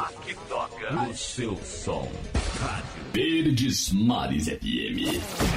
Aqui toca o seu som. Rádio Verdes Mares FM.